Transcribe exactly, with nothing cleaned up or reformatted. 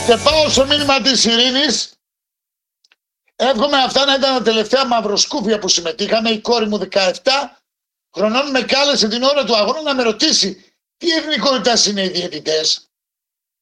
Και πάω στο μήνυμα της ειρήνης. Εύχομαι αυτά να ήταν τα τελευταία μαυροσκούφια που συμμετείχαμε. Η κόρη μου δεκαεπτά χρονών με κάλεσε την ώρα του αγώνα να με ρωτήσει τι εθνικότητας είναι οι διαιτητές.